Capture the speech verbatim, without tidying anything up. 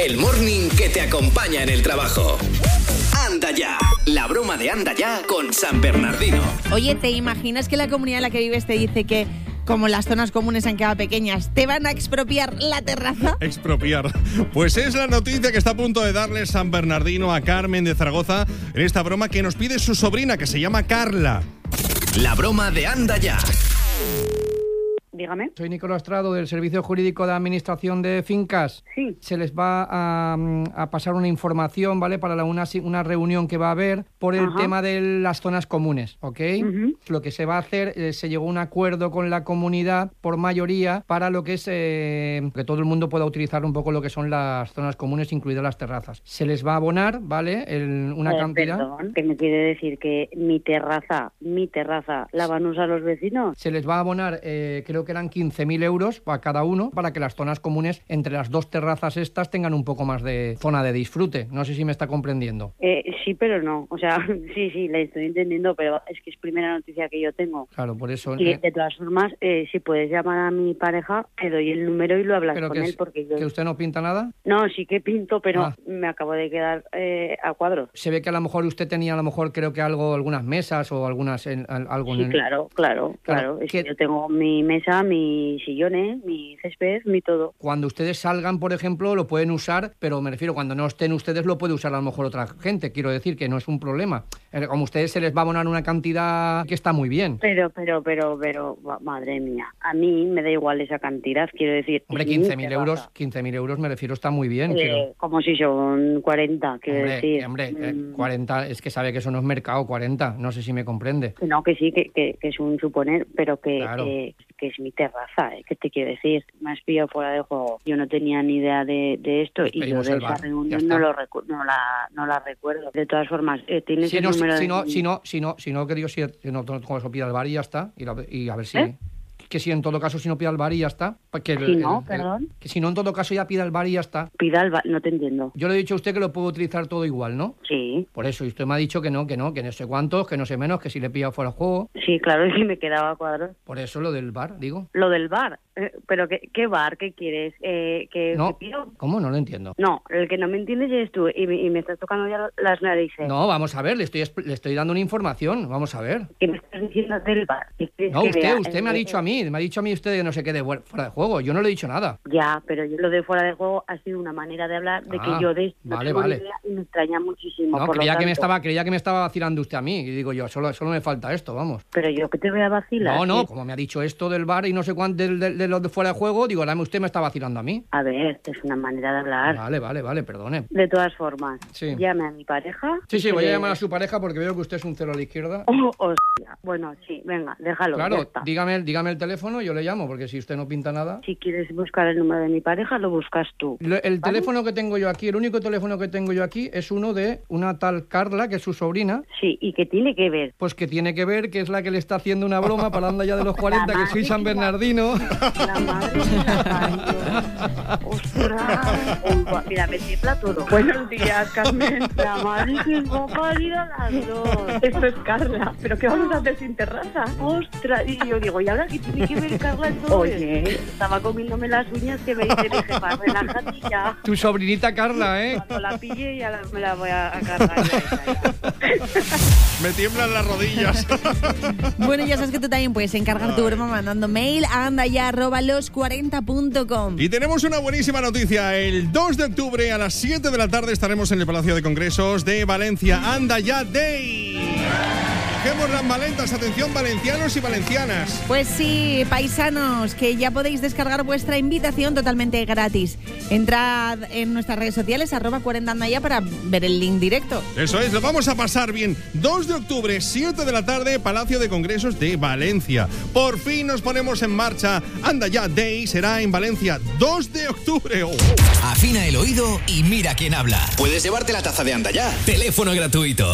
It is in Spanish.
el morning que te acompaña en el trabajo. Anda ya, la broma de Anda ya con San Bernardino. Oye, ¿te imaginas que la comunidad en la que vives te dice que, como las zonas comunes han quedado pequeñas, te van a expropiar la terraza? Expropiar. Pues es la noticia que está a punto de darle San Bernardino a Carmen de Zaragoza en esta broma que nos pide su sobrina, que se llama Carla. La broma de Anda ya. Dígame. Soy Nicolás Trado, del Servicio Jurídico de Administración de Fincas. Sí. Se les va a, a pasar una información, ¿vale? Para la, una, una reunión que va a haber por el Ajá. tema de las zonas comunes, ¿ok? Uh-huh. Lo que se va a hacer, eh, se llegó a un acuerdo con la comunidad por mayoría para lo que es eh, que todo el mundo pueda utilizar un poco lo que son las zonas comunes, incluidas las terrazas. Se les va a abonar, ¿vale? El, una Eh, cantidad. Perdón, ¿qué me quiere decir? ¿Que mi terraza, mi terraza, la van a usar los vecinos? Se les va a abonar, eh, creo que eran quince mil euros a cada uno, para que las zonas comunes entre las dos terrazas estas tengan un poco más de zona de disfrute. No sé si me está comprendiendo. Eh, sí, pero no. O sea, sí, sí, la estoy entendiendo, pero es que es primera noticia que yo tengo. Claro, por eso... Y eh, de todas formas, eh, si puedes llamar a mi pareja, te doy el número y lo hablas pero con que, él. es- porque yo... que usted no pinta nada. No, sí que pinto, pero Ah. me acabo de quedar eh, a cuadros. Se ve que a lo mejor usted tenía, a lo mejor creo que algo, algunas mesas o algunas en, al- algo Sí, en el... claro, claro, Claro, claro. Es que- que yo tengo mi mesa, mis sillones, mi césped, mi todo. Cuando ustedes salgan, por ejemplo, lo pueden usar, pero me refiero, cuando no estén ustedes, lo puede usar a lo mejor otra gente. Quiero decir que no es un problema. Eh, Como a ustedes se les va a abonar una cantidad que está muy bien. Pero, pero, pero, pero, va- madre mía, a mí me da igual esa cantidad, quiero decir. Hombre, es mi quince mil terraza. euros, quince mil euros me refiero, está muy bien. Eh, quiero- como si son cuarenta, quiero Hombre, decir. hombre, eh, Mm, cuarenta, es que sabe que eso no es mercado, cuarenta, no sé si me comprende. que no, que sí, que, que, que es un suponer, pero que, Claro. que, que es mi terraza, ¿eh? ¿Qué te quiero decir? Me has pillado fuera de juego. Yo no tenía ni idea de, de esto Pues y yo pedimos de el esa bar, ya reunión está. no, lo recu- no, la, no la recuerdo. De todas formas, eh, tienes Si el no, número si de... no, si no, si no, si no, que digo, si si no, como eso pida el bar y ya está, y, la- y a ver si... ¿Eh? Que si en todo caso, si no pida el bar y ya está. Que el- Si no, el- el- perdón. que si no, en todo caso, ya pida el bar y ya está. Pida el ba- no te entiendo. Yo le he dicho a usted que lo puedo utilizar todo igual, ¿no? Sí, Por eso, y usted me ha dicho que no, que no, que no sé cuántos, que no sé menos, que si le pilla fuera de juego. sí, claro, es que me quedaba a cuadros. Por eso lo del bar, digo. Lo del bar, eh, pero ¿qué, qué bar? ¿Qué quieres? Eh, ¿que No, que pido? ¿cómo? No lo entiendo. No, el que no me entiendes eres tú y me, y me estás tocando ya las narices. No, vamos a ver, le estoy, expl- le estoy dando una información, vamos a ver. ¿Qué me estás diciendo del bar? ¿Qué quieres No, que usted, vea? usted me ha Eh, dicho a mí, me ha dicho a mí usted que no se quede fuera de juego. Yo no le he dicho nada. Ya, pero yo lo de fuera de juego ha sido una manera de hablar de Ah, que yo de esto no vale, tengo ni vale. idea y me extraña muchísimo. No, por lo creía que me tanto. estaba, creía que me estaba vacilando usted a mí. Y digo yo, solo, solo me falta esto, vamos. Pero yo que te voy a vacilar. No, no, ¿sí? como me ha dicho esto del bar y no sé cuánto de, de, de los de fuera de juego, digo, ahora usted me está vacilando a mí. A ver, es una manera de hablar. Vale, vale, vale, perdone. De todas formas, Sí. llame a mi pareja. Sí, sí, y voy a le- llamar a su pareja porque veo que usted es un cero a la izquierda. Oh, hostia. Bueno, sí, venga, déjalo. ya Claro, está. dígame, dígame el teléfono, yo le llamo, porque si usted no pinta nada... Si quieres buscar el número de mi pareja, lo buscas tú. Lo- El ¿Vale? teléfono que tengo yo aquí, el único teléfono que tengo yo aquí es uno de una tal Carla, que es su sobrina, Sí, y que tiene que ver. pues que tiene que ver, que es la que le está haciendo una broma para anda ya de los cuarenta, que soy madre San que la- Bernardino. La madre que la parió. ¡Ostras! Uy, va- Mira, me tiembla todo. Buenos días, Carmen. La madre que os va a parir a las dos. Esto es Carla. ¿Pero qué vamos a hacer sin terraza? ¡Ostras! Y yo digo, ¿y ahora qué tiene que ver Carla en todo Oye. esto? Estaba comiéndome las uñas que me dice mi jefa, relájate ya. Tu sobrinita Carla, ¿eh? Cuando la pille ya la- me la voy a a cargar. ya, ya, ya. Me tiemblan las rodillas. Bueno, ya sabes que tú también puedes encargar tu broma mandando mail a andaya arroba los cuarenta punto com. Y tenemos una buenísima noticia. El dos de octubre a las siete de la tarde estaremos en el Palacio de Congresos de Valencia. Anda ya Day. Dejemos las malentas. Atención, valencianos y valencianas. Pues sí, paisanos, que ya podéis descargar vuestra invitación totalmente gratis. Entrad en nuestras redes sociales, arroba cuarenta andaya, para ver el link directo. Eso es, lo vamos a pasar bien. dos de octubre, siete de la tarde, Palacio de Congresos de Valencia. Por fin nos ponemos en marcha. Anda ya Day será en Valencia, dos de octubre. Oh. Afina el oído y mira quién habla. Puedes llevarte la taza de Anda ya. Teléfono gratuito.